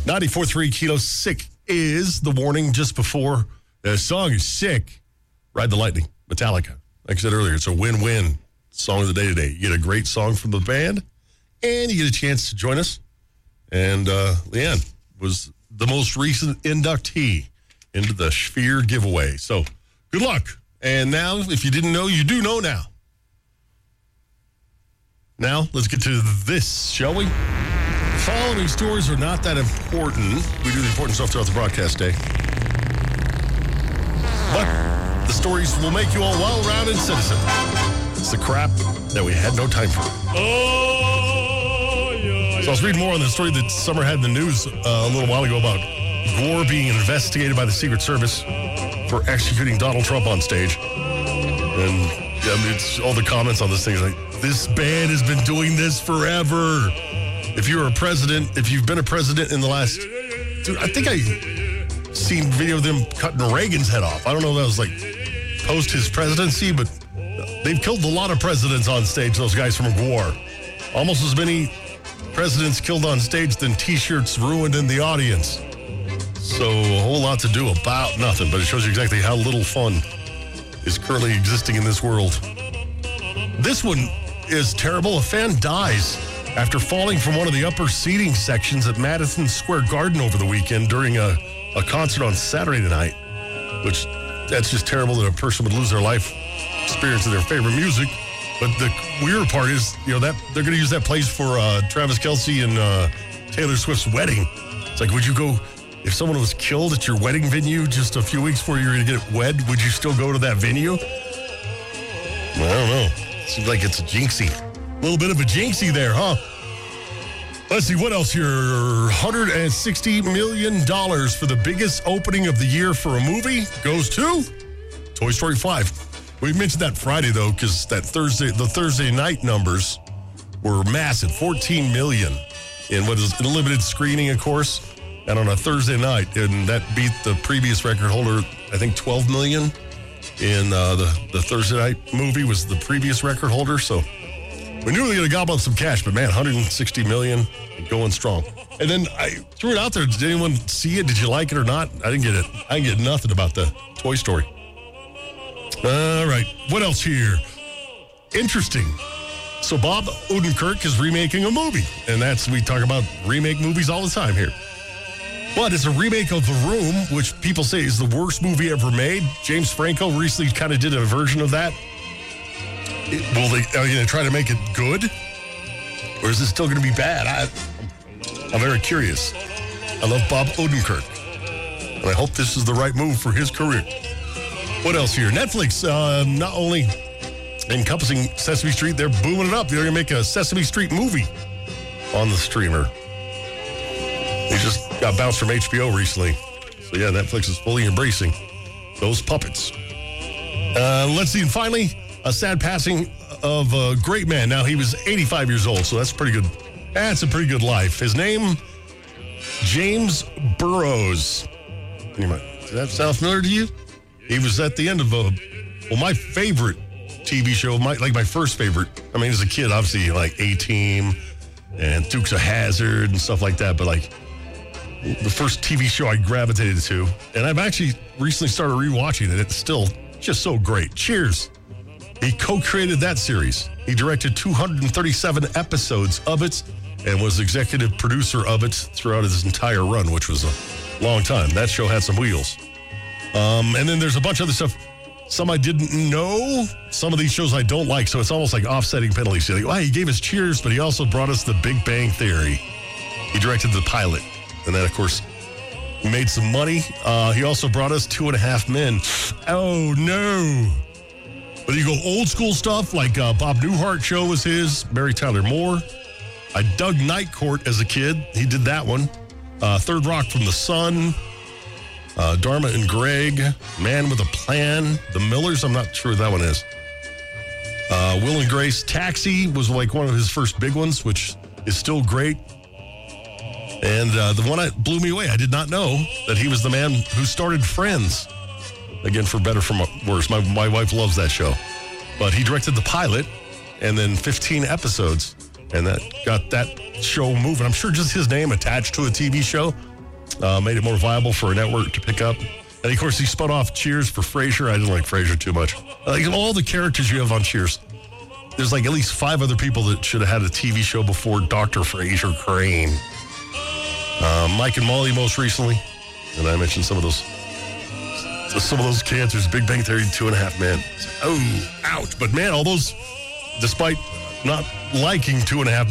94.3 Kilo. Sick is the warning just before. The song is sick. Ride the Lightning, Metallica. Like I said earlier, it's a win-win song of the day today. You get a great song from the band, and you get a chance to join us. And Leanne was the most recent inductee into the Sphere giveaway. So good luck. And now, if you didn't know, you do know now. Now, let's get to this, shall we? Following stories are not that important. We do the important stuff throughout the broadcast day. But the stories will make you a well-rounded citizen. It's the crap that we had no time for. So I was reading more on the story that Summer had in the news a little while ago about Gore being investigated by the Secret Service for executing Donald Trump on stage. And it's all the comments on this thing like, this band has been doing this forever. If you're a president, if you've been a president in the last... Dude, I think I seen video of them cutting Reagan's head off. I don't know if that was like post his presidency, but they've killed a lot of presidents on stage, those guys from Gore. Almost as many presidents killed on stage than T-shirts ruined in the audience. So a whole lot to do about nothing, but it shows you exactly how little fun is currently existing in this world. This one is terrible. A fan dies after falling from one of the upper seating sections at Madison Square Garden over the weekend during a concert on Saturday night, which that's just terrible that a person would lose their life experiencing their favorite music. But the weird part is, that they're going to use that place for Travis Kelce and Taylor Swift's wedding. It's like, would you go, if someone was killed at your wedding venue just a few weeks before you were going to get wed, would you still go to that venue? I don't know. Seems like it's a jinxie. A little bit of a jinxie there, huh? Let's see, what else here? $160 million for the biggest opening of the year for a movie goes to Toy Story 5. We mentioned that Friday, though, because the Thursday night numbers were massive. 14 million in what is a limited screening, of course, and on a Thursday night. And that beat the previous record holder, I think 12 million in the Thursday night movie was the previous record holder. So we knew we were going to gobble up some cash, but man, 160 million going strong. And then I threw it out there. Did anyone see it? Did you like it or not? I didn't get it. I didn't get nothing about the Toy Story. All right. What else here? Interesting. So Bob Odenkirk is remaking a movie. And we talk about remake movies all the time here. But it's a remake of The Room, which people say is the worst movie ever made. James Franco recently kind of did a version of that. Are you going to try to make it good? Or is it still going to be bad? I'm very curious. I love Bob Odenkirk. And I hope this is the right move for his career. What else here? Netflix, not only encompassing Sesame Street, they're booming it up. They're going to make a Sesame Street movie on the streamer. They just got bounced from HBO recently. So yeah, Netflix is fully embracing those puppets. Let's see. And finally, a sad passing of a great man. Now, he was 85 years old, so that's pretty good. That's a pretty good life. His name, James Burrows. Does that sound familiar to you? He was at the end of my favorite TV show, my first favorite. I mean, as a kid, obviously, like A-Team and Dukes of Hazzard and stuff like that, but like the first TV show I gravitated to. And I've actually recently started rewatching it. It's still just so great. Cheers. He co-created that series. He directed 237 episodes of it and was executive producer of it throughout his entire run, which was a long time. That show had some wheels. And then there's a bunch of other stuff. Some I didn't know. Some of these shows I don't like, so it's almost like offsetting penalties. You're like, he gave us Cheers, but he also brought us The Big Bang Theory. He directed the pilot. And then, of course, made some money. He also brought us 2.5 Men. Oh, no. But you go old school stuff like Bob Newhart show was his, Mary Tyler Moore. I dug Night Court as a kid. He did that one. Third Rock from the Sun. Dharma and Greg. Man with a Plan. The Millers, I'm not sure what that one is. Will and Grace. Taxi was like one of his first big ones, which is still great. And the one that blew me away, I did not know that he was the man who started Friends. Again, for better, for worse. My wife loves that show. But he directed the pilot and then 15 episodes. And that got that show moving. I'm sure just his name attached to a TV show made it more viable for a network to pick up. And, of course, he spun off Cheers for Frasier. I didn't like Frasier too much. Like all the characters you have on Cheers, there's like at least 5 other people that should have had a TV show before Dr. Frasier Crane. Mike and Molly most recently. And I mentioned some of those cancers. Big Bang Theory, 2.5 Men. Oh, ouch. But, man, all those, despite not liking 2.5